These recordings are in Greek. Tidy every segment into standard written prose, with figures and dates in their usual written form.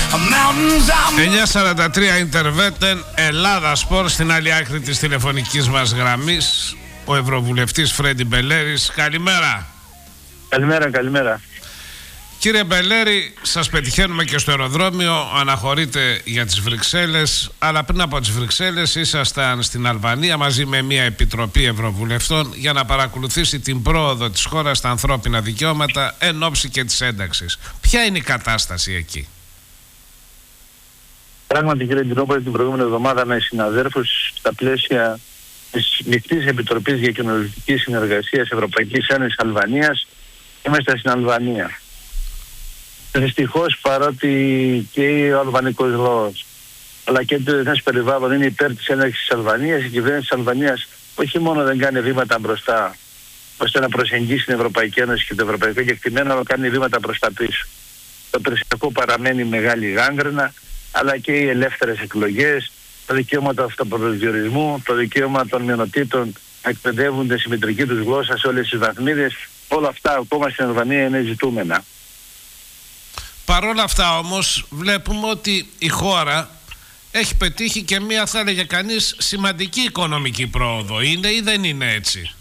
9.43 Ιντερβέτεν, Ελλάδα Σπορ. Στην άλλη άκρη της τηλεφωνικής μας γραμμής ο Ευρωβουλευτής Φρέντι Μπελέρης. Καλημέρα. Καλημέρα. Κύριε Μπελέρη, σας πετυχαίνουμε και στο αεροδρόμιο. Αναχωρείτε για τις Βρυξέλλες, αλλά πριν από τις Βρυξέλλες ήσασταν στην Αλβανία μαζί με μια επιτροπή ευρωβουλευτών για να παρακολουθήσει την πρόοδο της χώρας στα ανθρώπινα δικαιώματα εν ώψη και της ένταξης. Ποια είναι η κατάσταση εκεί? Πράγματι, κύριε Ντινόπολη, την προηγούμενη εβδομάδα με συναδέρφους στα πλαίσια της Μεικτής Επιτροπής για Κοινοβουλευτική Συνεργασία Ευρωπαϊκής Ένωσης Αλβανίας είμαστε στην Αλβανία. Δυστυχώς, παρότι και ο αλβανικός λαός αλλά και το διεθνές περιβάλλον είναι υπέρ της ένταξης της Αλβανίας, η κυβέρνηση της Αλβανίας όχι μόνο δεν κάνει βήματα μπροστά ώστε να προσεγγίσει την Ευρωπαϊκή Ένωση και το ευρωπαϊκό κεκτημένο, αλλά κάνει βήματα προς τα πίσω. Το περιφερειακό παραμένει μεγάλη γάγκρενα, αλλά και οι ελεύθερες εκλογές, το δικαίωμα του αυτοπροσδιορισμού, το δικαίωμα των μειονοτήτων να εκπαιδεύονται στη μητρική τους γλώσσα σε όλες τις βαθμίδες, όλα αυτά ακόμα στην Αλβανία είναι ζητούμενα. Παρ' όλα αυτά όμως βλέπουμε ότι η χώρα έχει πετύχει και μία, θα έλεγε κανείς, σημαντική οικονομική πρόοδο. Είναι ή δεν είναι έτσι?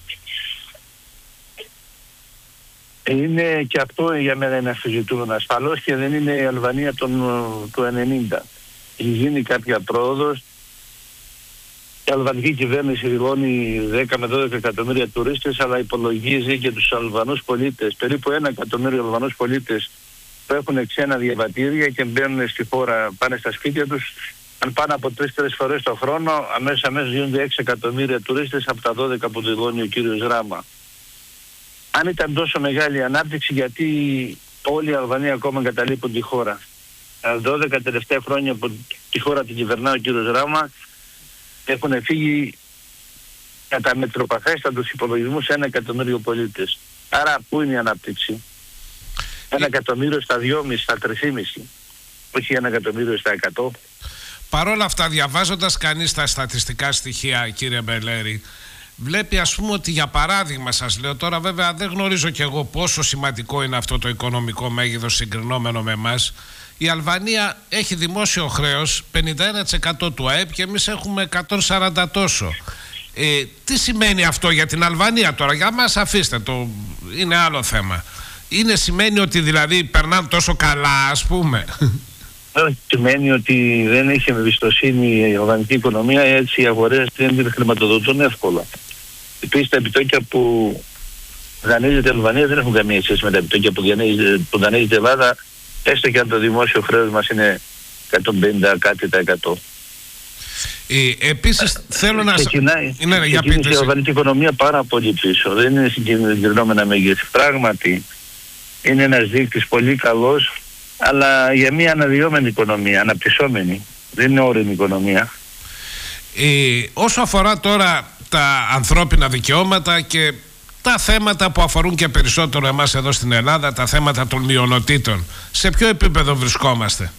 Είναι και αυτό για μένα ένα αμφισβητούμενο. Ασφαλώς και δεν είναι η Αλβανία του 90. Έχει γίνει κάποια πρόοδος. Η αλβανική κυβέρνηση δηλώνει 10 με 12 εκατομμύρια τουρίστες, αλλά υπολογίζει και τους Αλβανούς πολίτες. Περίπου 1 εκατομμύριο Αλβανούς πολίτες που έχουν ξένα διαβατήρια και μπαίνουν στη χώρα, πάνε στα σπίτια τους. Αν πάνε από 3-4 φορές το χρόνο, αμέσως γίνονται 6 εκατομμύρια τουρίστες από τα 12 που δηλώνει ο κύριος Ράμα. Αν ήταν τόσο μεγάλη η ανάπτυξη, γιατί όλη η Αλβανία ακόμα εγκαταλείπουν τη χώρα? 12 τελευταία χρόνια που τη χώρα την κυβερνά ο κύριος Ράμα, έχουν φύγει κατά μετροπαθέστατους υπολογισμούς 1 εκατομμύριο πολίτες. Άρα πού είναι η ανάπτυξη? 1 εκατομμύριο στα 2,5, στα 3,5, όχι 1 εκατομμύριο στα 100. Παρ' όλα αυτά, διαβάζοντας κανείς τα στατιστικά στοιχεία, κύριε Μπελέρη, βλέπει, ας πούμε, ότι για παράδειγμα, σας λέω τώρα, βέβαια δεν γνωρίζω κι εγώ πόσο σημαντικό είναι αυτό το οικονομικό μέγεθος συγκρινόμενο με εμάς. Η Αλβανία έχει δημόσιο χρέος 51% του ΑΕΠ και εμείς έχουμε 140 τόσο. Τι σημαίνει αυτό για την Αλβανία τώρα? Για μας αφήστε το, είναι άλλο θέμα. Σημαίνει ότι δηλαδή περνάνε τόσο καλά, ας πούμε? Σημαίνει ότι δεν έχει εμπιστοσύνη η αλβανική οικονομία, έτσι οι αγορές δεν την χρηματοδοτούν εύκολα. Επίσης τα επιτόκια που δανείζεται η Αλβανία δεν έχουν καμία σχέση με τα επιτόκια που δανείζεται η Ελλάδα, έστω και αν το δημόσιο χρέος μας είναι 150 κάτι τα 100. Επίσης θέλω να... Ξεκινάει η αλβανική οικονομία πάρα πολύ πίσω, δεν είναι συγκεκριμένα μέγεθη. Πράγματι είναι ένας δείκτης πολύ καλός, αλλά για μια αναδυόμενη οικονομία, αναπτυσσόμενη, δεν είναι όριμη οικονομία. Όσο αφορά τώρα τα ανθρώπινα δικαιώματα και τα θέματα που αφορούν και περισσότερο εμάς εδώ στην Ελλάδα, τα θέματα των μειονοτήτων, σε ποιο επίπεδο βρισκόμαστε?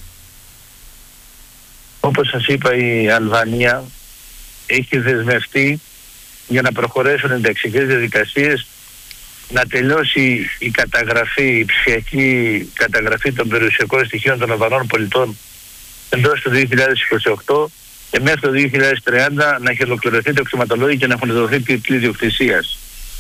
Όπως σας είπα, η Αλβανία έχει δεσμευτεί για να προχωρήσουν ενταξικές διαδικασίες, να τελειώσει η ψηφιακή καταγραφή των περιουσιακών στοιχείων των Αλβανών πολιτών εντός του 2028 και μέχρι το 2030 να έχει ολοκληρωθεί το κτηματολόγιο και να έχουν δοθεί τίτλοι ιδιοκτησίας.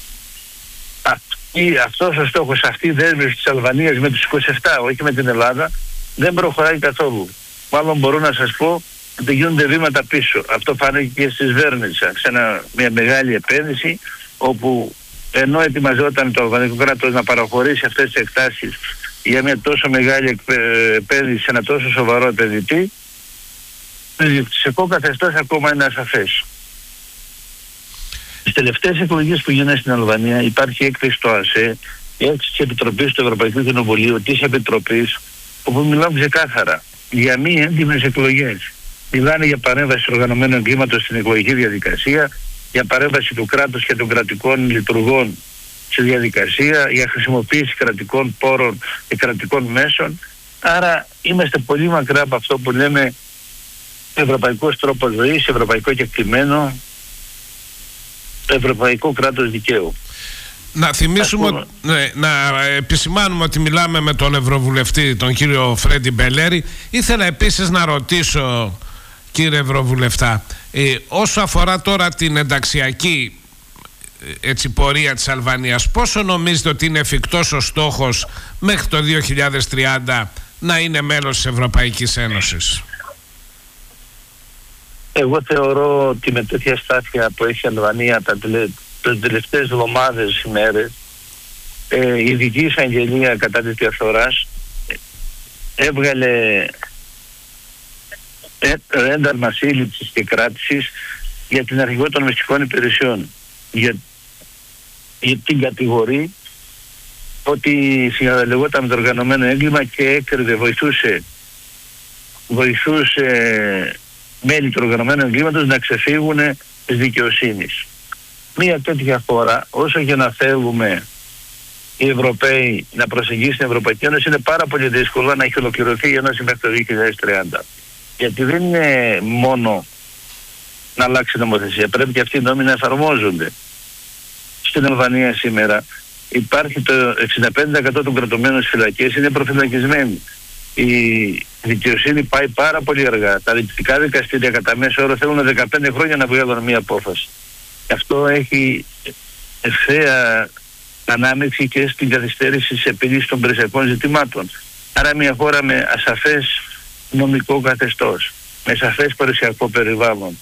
Αυτός ο στόχος, αυτή η δέσμευση της Αλβανίας με τους 27, όχι με την Ελλάδα, δεν προχωράει καθόλου. Μάλλον μπορώ να σας πω ότι γίνονται βήματα πίσω. Αυτό φάνηκε και στις Βέρνιτσα, σε μια μεγάλη επένδυση, όπου ενώ ετοιμαζόταν το αλβανικό κράτος να παραχωρήσει αυτές τις εκτάσεις για μια τόσο μεγάλη επένδυση σε ένα τόσο σοβαρό επενδυτή, το ιδιοκτησιακό καθεστώς ακόμα είναι ασαφές. Στις τελευταίες εκλογές που γίνανε στην Αλβανία υπάρχει έκθεση στο ΑΣΕ, η έκθεση της Επιτροπής του Ευρωπαϊκού Κοινοβουλίου, της Επιτροπής, όπου μιλάμε ξεκάθαρα για μη έντιμες εκλογές. Μιλάνε για παρέμβαση οργανωμένου εγκλήματος στην εκλογική διαδικασία, για παρέμβαση του κράτους και των κρατικών λειτουργών στη διαδικασία, για χρησιμοποίηση κρατικών πόρων και κρατικών μέσων. Άρα είμαστε πολύ μακριά από αυτό που λέμε ευρωπαϊκός τρόπος ζωής, ευρωπαϊκό κεκτημένο, ευρωπαϊκό κράτος δικαίου. Να θυμίσουμε, να επισημάνουμε ότι μιλάμε με τον Ευρωβουλευτή, τον κύριο Φρέντι Μπελέρη. Ήθελα επίσης να ρωτήσω, κύριε Ευρωβουλευτά, όσο αφορά τώρα την ενταξιακή πορεία της Αλβανίας, πόσο νομίζετε ότι είναι εφικτός ο στόχος μέχρι το 2030 να είναι μέλος της Ευρωπαϊκής Ένωσης? Εγώ θεωρώ ότι με τέτοια στάθεια που έχει η Αλβανία τις τελευταίες εβδομάδες, ημέρες, η ειδική εισαγγελία κατά της διαφθοράς έβγαλε ένταλμα σύλληψης και κράτησης για την αρχηγό των μυστικών υπηρεσιών. Για την κατηγορεί ότι συναλλαγόταν με το οργανωμένο έγκλημα και έκρυβε, βοηθούσε μέλη του οργανωμένου εγκλήματος να ξεφύγουν της δικαιοσύνης. Μία τέτοια χώρα, όσο και να θέλουμε οι Ευρωπαίοι να προσεγγίσουν την Ευρωπαϊκή Ένωση, είναι πάρα πολύ δύσκολο να έχει ολοκληρωθεί η Ένωση μέχρι το 2030. Γιατί δεν είναι μόνο να αλλάξει η νομοθεσία, πρέπει και αυτοί οι νόμοι να εφαρμόζονται. Στην Αλβανία σήμερα υπάρχει το 65% των κρατουμένων στις φυλακές είναι προφυλακισμένοι. Η δικαιοσύνη πάει πάρα πολύ αργά. Τα διοικητικά δικαστήρια κατά μέσο όρο θέλουν 15 χρόνια να βγάλουν μία απόφαση. Αυτό έχει ευθέα ανάμειξη και στην καθυστέρηση της επίλυσης των περιουσιακών ζητημάτων. Άρα μια χώρα με ασαφές νομικό καθεστώς, με σαφές περιουσιακό περιβάλλον,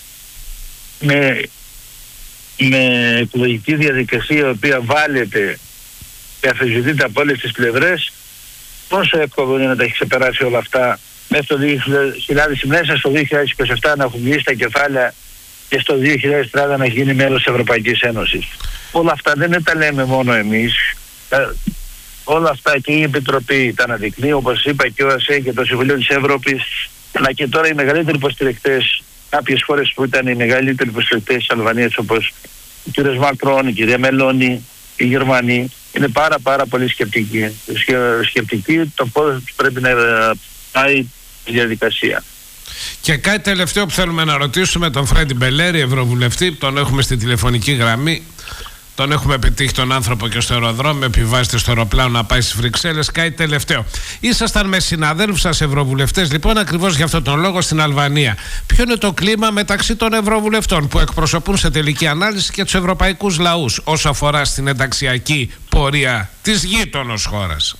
με εκλογική διαδικασία η οποία βάλεται και αφισβητείται από όλες τις πλευρές, πόσο εύκολο είναι να τα έχει ξεπεράσει όλα αυτά μέχρι το 2000, μέσα στο 2027 να έχουν λύσει τα κεφάλαια και στο 2030 να γίνει μέλος της Ευρωπαϊκής Ένωσης. Όλα αυτά δεν τα λέμε μόνο εμείς. Όλα αυτά και η Επιτροπή τα αναδεικνύει, όπως είπα, και ο ΑΣΕ και το Συμβουλίο της Ευρώπης, αλλά και τώρα οι μεγαλύτεροι υποστηρικτές, κάποιες χώρες που ήταν οι μεγαλύτεροι υποστηρικτές της Αλβανίας, όπως ο κ. Μακρόν, η κυρία Μελώνη, οι Γερμανοί, είναι πάρα πολύ σκεπτικοί. Σκεπτικοί το πώς πρέπει να πάει η διαδικασία. Και κάτι τελευταίο που θέλουμε να ρωτήσουμε τον Φρέντι Μπελέρη, Ευρωβουλευτή, τον έχουμε στη τηλεφωνική γραμμή. Τον έχουμε πετύχει τον άνθρωπο και στο αεροδρόμιο, επιβάζεται στο αεροπλάνο να πάει στις Βρυξέλλες. Κάτι τελευταίο. Ήσασταν με συναδέλφους σας ευρωβουλευτές, λοιπόν, ακριβώς για αυτόν τον λόγο στην Αλβανία. Ποιο είναι το κλίμα μεταξύ των ευρωβουλευτών που εκπροσωπούν σε τελική ανάλυση και τους ευρωπαϊκούς λαούς όσο αφορά στην ενταξιακή πορεία της γείτονος χώρας?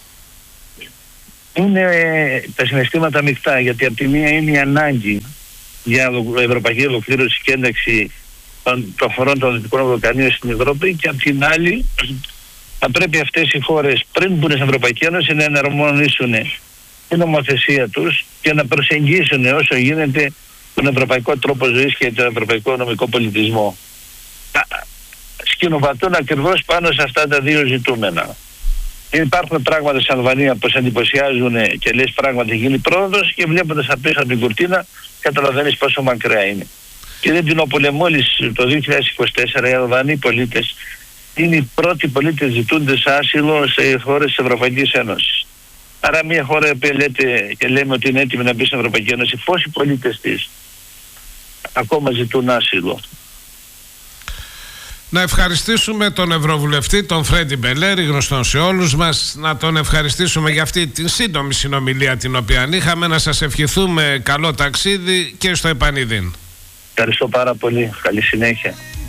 Είναι τα συναισθήματα μεικτά, γιατί από τη μία είναι η ανάγκη για ευρωπαϊκή ολοκλήρωση και ένταξη των χωρών των Δυτικών Βαλκανίων στην Ευρώπη, και από την άλλη θα πρέπει αυτές οι χώρες πριν μπουν στην Ευρωπαϊκή Ένωση να εναρμονίσουν την νομοθεσία τους και να προσεγγίσουν όσο γίνεται τον ευρωπαϊκό τρόπο ζωής και τον ευρωπαϊκό νομικό πολιτισμό. Σκηνοβατούν ακριβώς πάνω σε αυτά τα δύο ζητούμενα. Υπάρχουν πράγματα στην Αλβανία που σε εντυπωσιάζουν και λες πράγματι γίνει πρόοδος, και βλέποντας απ' πίσω από την κουρτίνα καταλαβαίνεις πόσο μακριά είναι. Και δεν την οπολεμόλης το 2024 οι Αλβανοί πολίτες είναι οι πρώτοι πολίτες ζητούντες άσυλο σε χώρες της Ευρωπαϊκής Ένωσης. Άρα μια χώρα που λέτε και λέμε ότι είναι έτοιμη να μπει στην Ευρωπαϊκή Ένωση, πόσοι πολίτες της ακόμα ζητούν άσυλο? Να ευχαριστήσουμε τον Ευρωβουλευτή, τον Φρέντι Μπελέρη, γνωστόν σε όλους μας. Να τον ευχαριστήσουμε για αυτή την σύντομη συνομιλία την οποία είχαμε. Να σας ευχηθούμε καλό ταξίδι και στο επανειδήν. Ευχαριστώ πάρα πολύ. Καλή συνέχεια.